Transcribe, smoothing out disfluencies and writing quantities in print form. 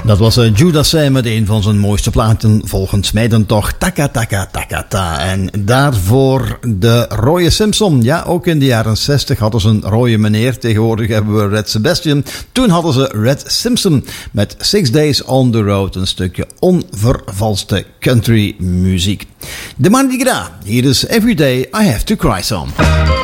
Dat was Judas Sam met een van zijn mooiste platen, volgens mij dan toch Taka Taka Taka Ta. En daarvoor de rode Simpson. Ja, ook in de jaren 60 hadden ze een rode meneer. Tegenwoordig hebben we Red Sebastian. Toen hadden ze Red Simpson met 6 Days on the Road. Een stukje onvervalste country muziek. De Mardi Gras. Hier is Every Day I Have to Cry Some.